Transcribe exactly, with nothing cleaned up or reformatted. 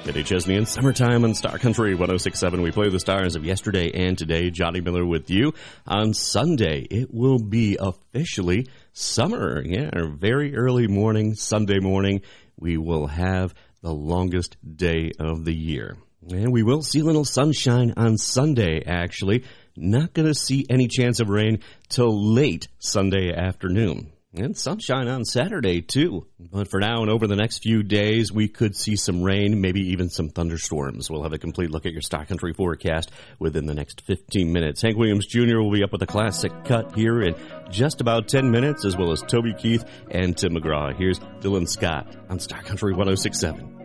Eddie Chesney in Summertime on Star Country one oh six point seven. We play the stars of yesterday and today. Johnny Miller with you. On Sunday, it will be officially summer. Yeah, our very early morning, Sunday morning, we will have the longest day of the year. And we will see a little sunshine on Sunday, actually. Not going to see any chance of rain till late Sunday afternoon. And sunshine on Saturday, too. But for now and over the next few days, we could see some rain, maybe even some thunderstorms. We'll have a complete look at your Star Country forecast within the next fifteen minutes. Hank Williams Junior will be up with a classic cut here in just about ten minutes, as well as Toby Keith and Tim McGraw. Here's Dylan Scott on Star Country one oh six point seven.